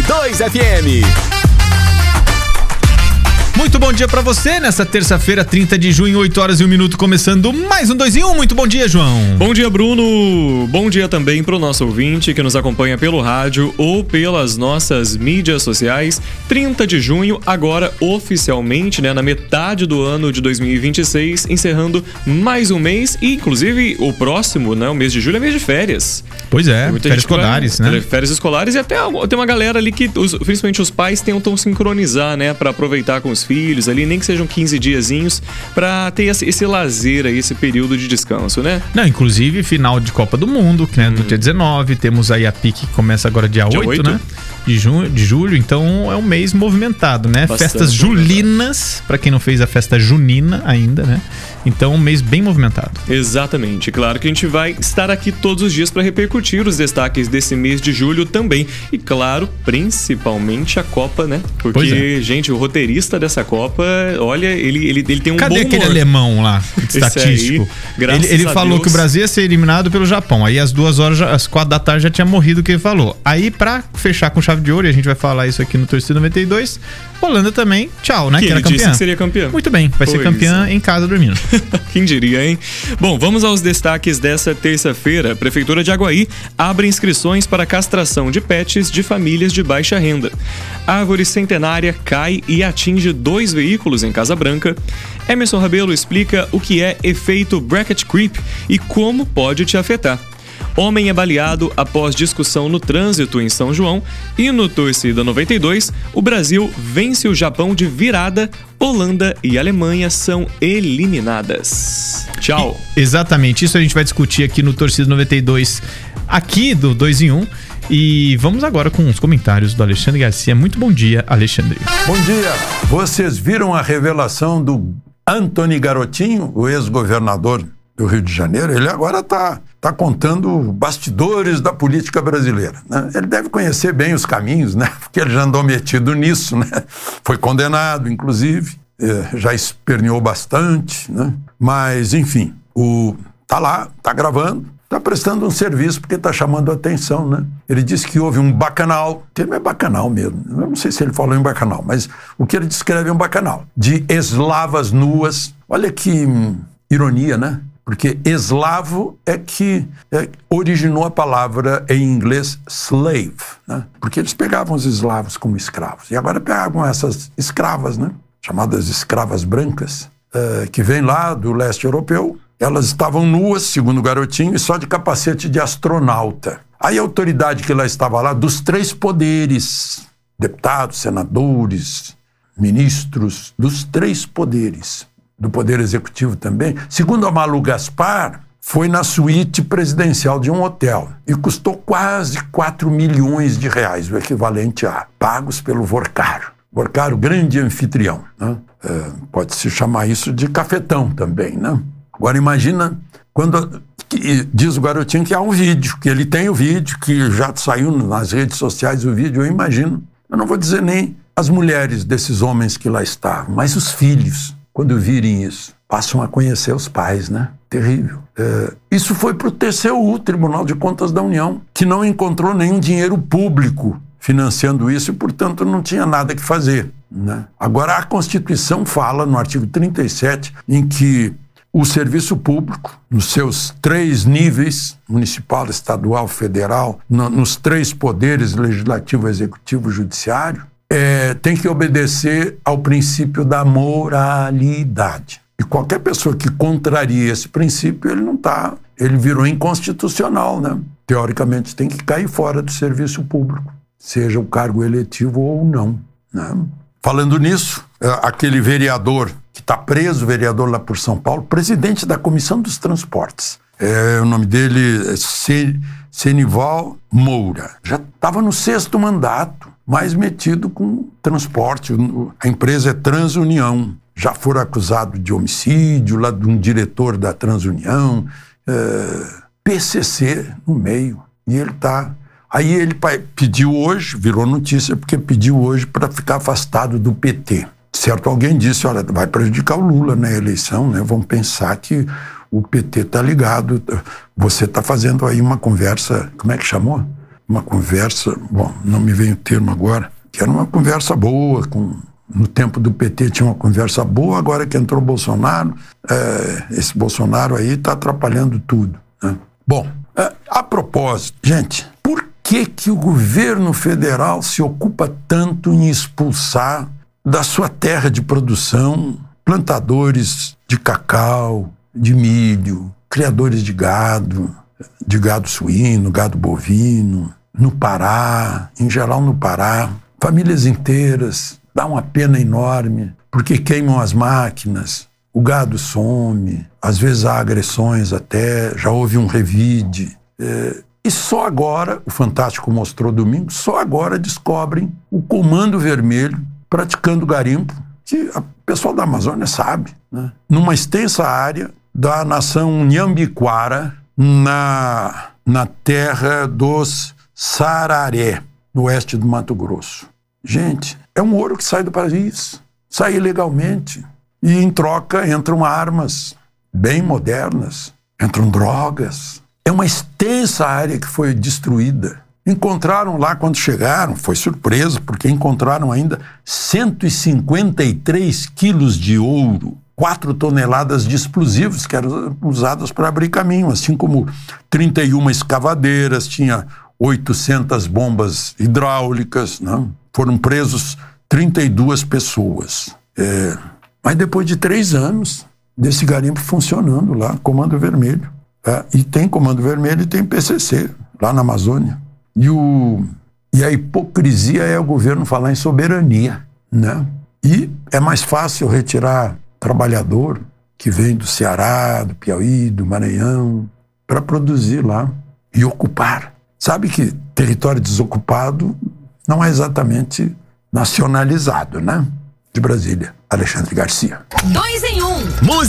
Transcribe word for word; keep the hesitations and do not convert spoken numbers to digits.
dois F M. Muito bom dia pra você nessa terça-feira, trinta de junho, oito horas e um minuto, começando mais um dois em um. Muito bom dia, João. Bom dia, Bruno. Bom dia também pro nosso ouvinte que nos acompanha pelo rádio ou pelas nossas mídias sociais. trinta de junho, agora oficialmente, né, na metade do ano de dois mil e vinte e seis, encerrando mais um mês e, inclusive, o próximo, né, o mês de julho é mês de férias. Pois é, férias escolares, né? Férias escolares e até tem uma galera ali que, os, principalmente os pais, tentam sincronizar, né, pra aproveitar com os filhos ali, nem que sejam quinze diazinhos, pra ter esse, esse lazer aí, esse período de descanso, né? Não, inclusive final de Copa do Mundo, né, hum. do dia dezenove, temos aí a P I C que começa agora dia, dia oito, né? De, junho, de julho, então é um mês movimentado, né? Bastante Festas julinas, para quem não fez a festa junina ainda, né? Então, um mês bem movimentado. Exatamente. Claro que a gente vai estar aqui todos os dias para repercutir os destaques desse mês de julho também. E, claro, principalmente a Copa, né? Porque, é. gente, o roteirista dessa Copa, olha, ele, ele, ele tem um Cadê bom humor. Cadê aquele alemão lá, estatístico? Aí, ele ele falou Deus. que o Brasil ia ser eliminado pelo Japão. Aí, às duas horas, já, às quatro da tarde, já tinha morrido o que ele falou. Aí, pra fechar com chave de ouro, e a gente vai falar isso aqui no Torcida noventa e dois, Holanda também, tchau, né? Que, que era ele campeã. disse que seria campeã. Muito bem, vai pois ser campeã é. em casa dormindo. Quem diria, hein? Bom, vamos aos destaques dessa terça-feira. A Prefeitura de Aguaí abre inscrições para castração de pets de famílias de baixa renda. Árvore centenária cai e atinge dois veículos em Casa Branca. Emerson Rabelo explica o que é efeito bracket creep e como pode te afetar. Homem é baleado após discussão no trânsito em São João. E no Torcida noventa e dois, o Brasil vence o Japão de virada. Holanda e Alemanha são eliminadas. Tchau. E, exatamente, isso a gente vai discutir aqui no Torcida noventa e dois, aqui do dois em um. E vamos agora com os comentários do Alexandre Garcia. Muito bom dia, Alexandre. Bom dia. Vocês viram a revelação do Antony Garotinho, o ex-governador do Rio de Janeiro? Ele agora está tá contando bastidores da política brasileira, né? Ele deve conhecer bem os caminhos, né? Porque ele já andou metido nisso, né? Foi condenado, inclusive, já esperneou bastante, né? Mas, enfim, o, tá lá, tá gravando, tá prestando um serviço porque tá chamando a atenção, né? Ele disse que houve um bacanal, o termo é bacanal mesmo, eu não sei se ele falou em bacanal, mas o que ele descreve é um bacanal, de eslavas nuas. Olha que hum, ironia, né? Porque eslavo é que é, originou a palavra em inglês slave, né? Porque eles pegavam os eslavos como escravos. E agora pegam essas escravas, né? Chamadas escravas brancas, uh, que vêm lá do leste europeu. Elas estavam nuas, segundo o Garotinho, e só de capacete de astronauta. Aí a autoridade que lá estava lá, dos três poderes, deputados, senadores, ministros, dos três poderes, do Poder Executivo também, segundo a Malu Gaspar, foi na suíte presidencial de um hotel e custou quase quatro milhões de reais, o equivalente a pagos pelo Vorcaro. Vorcaro, grande anfitrião, né? É, pode-se chamar isso de cafetão também, né? Agora imagina quando que, diz o Garotinho que há um vídeo, que ele tem o vídeo, que já saiu nas redes sociais o vídeo, eu imagino, eu não vou dizer nem as mulheres desses homens que lá estavam, mas os filhos, quando virem isso, passam a conhecer os pais, né? Terrível. É, isso foi para o T C U, Tribunal de Contas da União, que não encontrou nenhum dinheiro público financiando isso e, portanto, não tinha nada que fazer, né? Agora, a Constituição fala, no artigo trinta e sete, em que o serviço público, nos seus três níveis, municipal, estadual, federal, no, nos três poderes, legislativo, executivo, judiciário, É, tem que obedecer ao princípio da moralidade. E qualquer pessoa que contraria esse princípio, ele não tá, ele virou inconstitucional, né? Teoricamente tem que cair fora do serviço público, seja o cargo eletivo ou não, né? Falando nisso, aquele vereador que está preso, vereador lá por São Paulo, presidente da Comissão dos Transportes, é, o nome dele é Senival Moura, já estava no sexto mandato, mais metido com transporte. A empresa é Transunião. Já foram acusados de homicídio, lá de um diretor da Transunião, é, P C C no meio. E ele está... Aí ele pediu hoje, virou notícia, porque pediu hoje para ficar afastado do P T. Certo, alguém disse, olha, vai prejudicar o Lula na eleição, né? Vão pensar que o P T está ligado. Você está fazendo aí uma conversa, como é que chamou? uma conversa, bom, não me vem o termo agora, que era uma conversa boa, com, no tempo do P T tinha uma conversa boa, agora que entrou o Bolsonaro, é, esse Bolsonaro aí está atrapalhando tudo, né? Bom, é, a propósito, gente, por que que o governo federal se ocupa tanto em expulsar da sua terra de produção plantadores de cacau, de milho, criadores de gado, de gado suíno, gado bovino, no Pará, em geral no Pará, famílias inteiras, dá uma pena enorme, porque queimam as máquinas, o gado some, às vezes há agressões até, já houve um revide. É, e só agora, o Fantástico mostrou domingo, só agora descobrem o Comando Vermelho praticando garimpo, que o pessoal da Amazônia sabe, né? Numa extensa área da nação Nhambiquara, na, na terra dos Sararé, no oeste do Mato Grosso. Gente, é um ouro que sai do país, sai ilegalmente. E em troca entram armas bem modernas, entram drogas. É uma extensa área que foi destruída. Encontraram lá, quando chegaram, foi surpresa, porque encontraram ainda cento e cinquenta e três quilos de ouro, quatro toneladas de explosivos que eram usados para abrir caminho, assim como trinta e uma escavadeiras, tinha oitocentas bombas hidráulicas, não? Foram presos trinta e duas pessoas. É, mas depois de três anos desse garimpo funcionando lá, Comando Vermelho. É, e tem Comando Vermelho e tem P C C, lá na Amazônia. E, o, e a hipocrisia é o governo falar em soberania, né? E é mais fácil retirar trabalhador que vem do Ceará, do Piauí, do Maranhão, para produzir lá e ocupar. Sabe que território desocupado não é exatamente nacionalizado, né? De Brasília, Alexandre Garcia. Dois em um.